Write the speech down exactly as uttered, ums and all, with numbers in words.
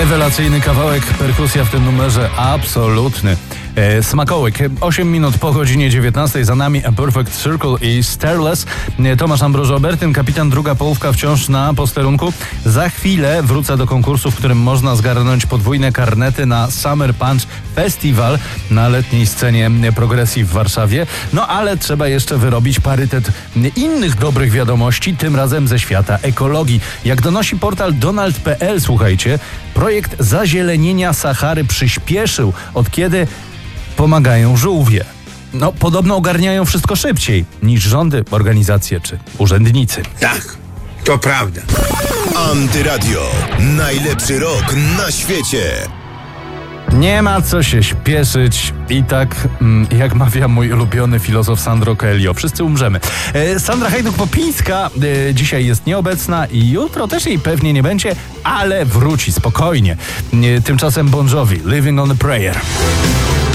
Rewelacyjny kawałek, perkusja w tym numerze absolutny. E, smakołyk. osiem minut po godzinie dziewiętnastej, za nami A Perfect Circle i Starless. E, Tomasz Ambroży-Obertyn, kapitan, druga połówka wciąż na posterunku. Za chwilę wrócę do konkursu, w którym można zgarnąć podwójne karnety na Summer Punch Festival na letniej scenie Progresji w Warszawie. No ale trzeba jeszcze wyrobić parytet innych dobrych wiadomości, tym razem ze świata ekologii. Jak donosi portal donald kropka p l, słuchajcie, projekt zazielenienia Sahary przyspieszył, od kiedy pomagają żółwie. No, podobno ogarniają wszystko szybciej niż rządy, organizacje czy urzędnicy. Tak, to prawda. Antyradio. Najlepszy rok na świecie. Nie ma co się śpieszyć i tak, jak mawia mój ulubiony filozof Sandro Coelho, wszyscy umrzemy. E, Sandra Hajduk-Popińska e, dzisiaj jest nieobecna i jutro też jej pewnie nie będzie, ale wróci spokojnie. E, tymczasem Bon Jovi, Living on a Prayer.